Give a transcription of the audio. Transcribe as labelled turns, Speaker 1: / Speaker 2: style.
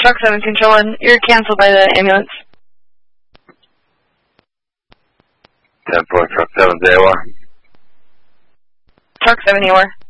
Speaker 1: Truck 7 controlling. You're canceled by the ambulance.
Speaker 2: 10-4, Truck 7, AOR.
Speaker 1: Truck 7, you are.